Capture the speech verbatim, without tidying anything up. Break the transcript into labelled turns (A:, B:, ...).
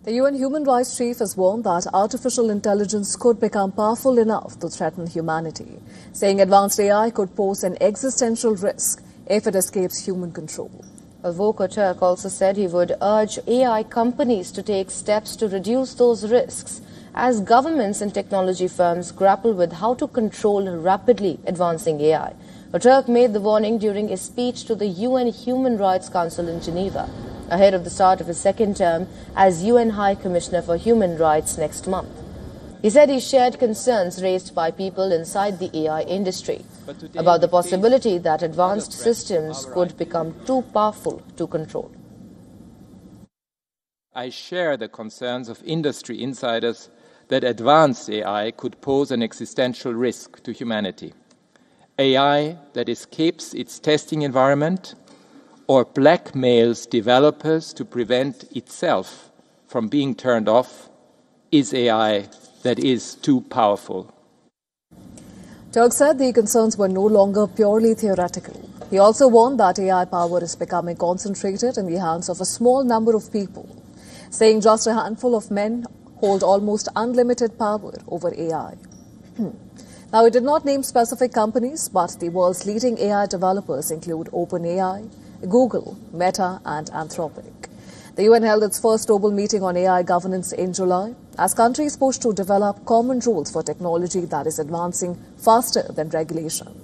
A: The U N Human Rights Chief has warned that artificial intelligence could become powerful enough to threaten humanity, saying advanced A I could pose an existential risk if it escapes human control.
B: Volker Turk also said he would urge A I companies to take steps to reduce those risks as governments and technology firms grapple with how to control rapidly advancing A I. Turk made the warning during a speech to the U N Human Rights Council in Geneva, ahead of the start of his second term as U N High Commissioner for Human Rights next month. He said he shared concerns raised by people inside the A I industry about the possibility that advanced systems could become too powerful to control.
C: I share the concerns of industry insiders that advanced A I could pose an existential risk to humanity. A I that escapes its testing environment or blackmails developers to prevent itself from being turned off is A I that is too powerful.
A: Turk said the concerns were no longer purely theoretical. He also warned that A I power is becoming concentrated in the hands of a small number of people, saying just a handful of men hold almost unlimited power over A I. Now, it did not name specific companies, but the world's leading A I developers include OpenAI, Google, Meta, and Anthropic. The U N held its first global meeting on A I governance in July, as countries push to develop common rules for technology that is advancing faster than regulation.